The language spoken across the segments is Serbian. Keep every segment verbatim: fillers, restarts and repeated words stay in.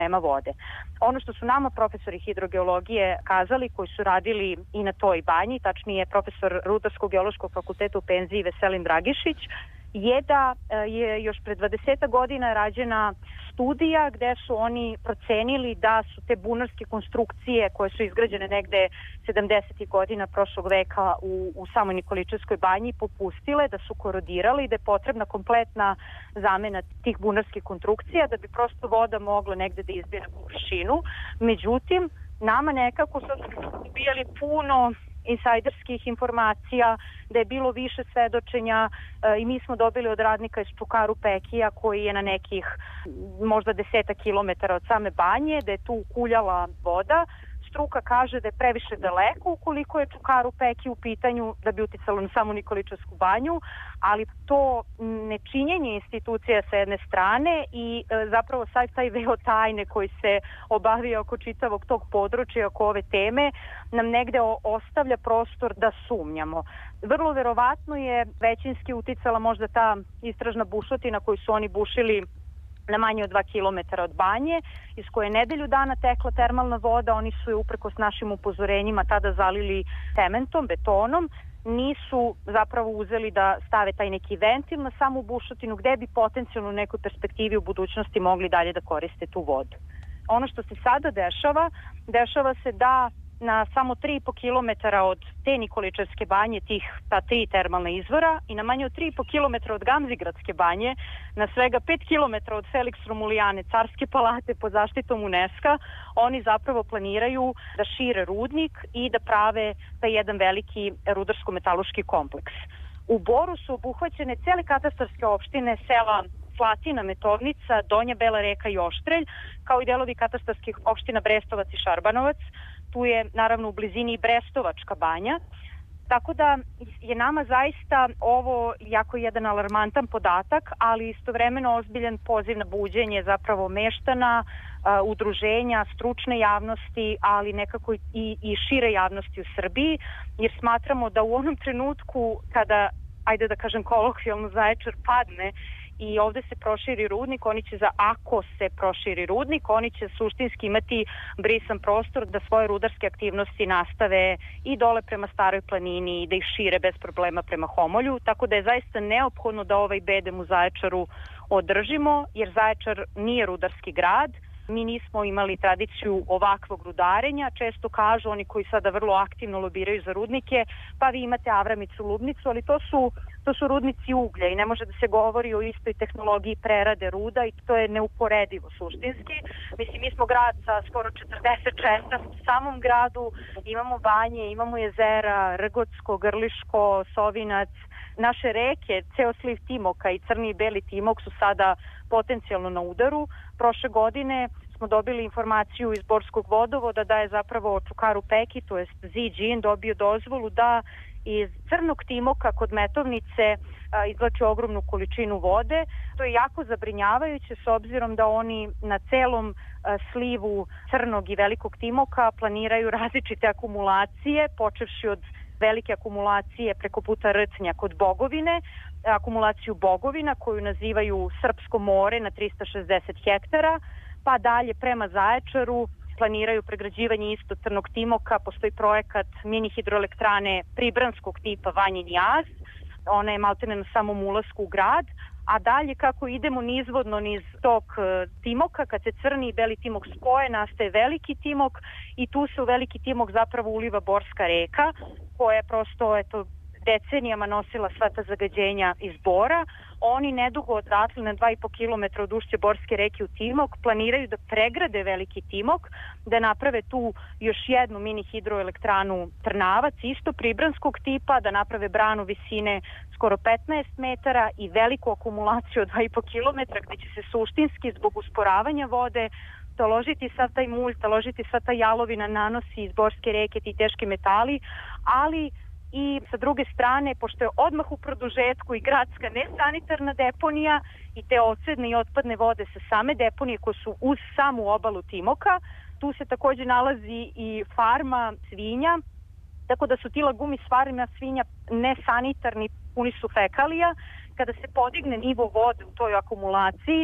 nema vode. Ono što su nama profesori hidrogeologije kazali, koji su radili i na toj banji, tačnije profesor Rudarsko-geološkog fakulteta u penziji Veselin Dragišić, je da je još pred dvadeset godina rađena studija gde su oni procenili da su te bunarske konstrukcije koje su izgrađene negde sedamdesetih godina prošlog veka u, u samoj Nikoličevskoj banji popustile, da su korodirale i da je potrebna kompletna zamena tih bunarskih konstrukcija da bi prosto voda mogla negde da izbije na površinu. Međutim, nama nekako sad smo dobijali puno insajderskih informacija, da je bilo više svedočenja e, i mi smo dobili od radnika iz Čukaru Pekija koji je na nekih možda deseta kilometara od same banje, da je tu kuljala voda. Struka kaže da je previše daleko ukoliko je Čukaru Peki u pitanju da bi uticalo na samu Nikoličevsku banju, ali to nečinjenje institucija sa jedne strane i e, zapravo sad taj veo tajne koji se obavija oko čitavog tog područja, oko ove teme, nam negde ostavlja prostor da sumnjamo. Vrlo verovatno je većinski uticala možda ta istražna bušotina koju su oni bušili na manje od dva kilometra od banje, iz koje je nedelju dana tekla termalna voda. Oni su je uprkos našim upozorenjima tada zalili cementom, betonom. Nisu zapravo uzeli da stave taj neki ventil na samu bušotinu gde bi potencijalno u nekoj perspektivi u budućnosti mogli dalje da koriste tu vodu. Ono što se sada dešava, dešava se da na samo tri i po kilometara od te Nikoličevske banje, tih ta tri termalna izvora, i na manje od tri i po kilometra od Gamzigradske banje, na svega pet kilometara od Felix Romulijane, carske palate pod zaštitom UNESCO, oni zapravo planiraju da šire rudnik i da prave taj jedan veliki rudarsko-metaloški kompleks. U Boru su obuhvaćene cele katastarske opštine, sela Slatina, Metovnica, Donja Bela Reka i Oštrelj, kao i delovi katastarskih opština Brestovac i Šarbanovac. Tu je naravno u blizini i Brestovačka banja. Tako da je nama zaista ovo jako jedan alarmantan podatak, ali istovremeno ozbiljan poziv na buđenje zapravo meštana, udruženja, stručne javnosti, ali nekako i, i šire javnosti u Srbiji, jer smatramo da u onom trenutku kada, ajde da kažem kolokvijalno, Zaječar padne i ovde se proširi rudnik, oni će za, ako se proširi rudnik, oni će suštinski imati brisan prostor da svoje rudarske aktivnosti nastave i dole prema Staroj planini i da ih šire bez problema prema Homolju, tako da je zaista neophodno da ovaj bedem u Zaječaru održimo, jer Zaječar nije rudarski grad. Mi nismo imali tradiciju ovakvog rudarenja. Često kažu oni koji sada vrlo aktivno lobiraju za rudnike, pa vi imate Avramicu, Lubnicu, ali to su, to su rudnici uglja i ne može da se govori o istoj tehnologiji prerade ruda i to je neuporedivo suštinski. Mislim, mi smo grad sa skoro četrdeset česma, u samom gradu imamo banje, imamo jezera, Rgocko, Grliško, Sovinac, naše reke, ceo sliv Timoka i Crni i Beli Timok su sada potencijalno na udaru. Prošle godine smo dobili informaciju iz Borskog vodovoda da je zapravo Čukaru Peki, to jest Ziđin, dobio dozvolu da iz Crnog Timoka kod Metovnice a, izvlači ogromnu količinu vode. To je jako zabrinjavajuće s obzirom da oni na celom a, slivu Crnog i Velikog Timoka planiraju različite akumulacije, počevši od velike akumulacije preko puta Rcnja kod Bogovine, akumulaciju Bogovina koju nazivaju Srpsko more na trista šezdeset hektara, pa dalje prema Zaječaru planiraju pregrađivanje isto Crnog Timoka, postoji projekat mini hidroelektrane pribranskog tipa Vanjin jaz, ona je maltene na samom ulasku u grad, a dalje kako idemo nizvodno niz tog Timoka, kad se Crni i Beli Timok spoje, nastaje Veliki Timok i tu se u Veliki Timok zapravo uliva Borska reka, koja je prosto, eto, decenijama nosila sva ta zagađenja iz Bora. Oni nedugo odatle na dva i po kilometra od ušće Borske reke u Timok planiraju da pregrade Veliki Timok, da naprave tu još jednu mini hidroelektranu Trnavac, isto pribranskog tipa, da naprave branu visine skoro petnaest metara i veliku akumulaciju od dva i po kilometra gde će se suštinski zbog usporavanja vode taložiti sav taj mulj, taložiti sva ta jalovina nanosi iz Borske reke, ti teški metali, ali i sa druge strane, pošto je odmah u produžetku i gradska nesanitarna deponija i te ocedne i otpadne vode sa same deponije koje su uz samu obalu Timoka, tu se takođe nalazi i farma svinja, tako da su ti lagumi s farma svinja nesanitarni, puni su fekalija. Kada se podigne nivo vode u toj akumulaciji,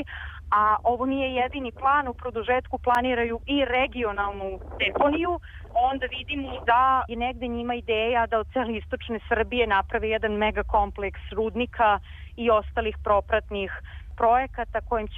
a ovo nije jedini plan, u produžetku planiraju i regionalnu deponiju, onda vidimo da je negde njima ideja da od cele istočne Srbije naprave jedan megakompleks rudnika i ostalih propratnih projekata kojim će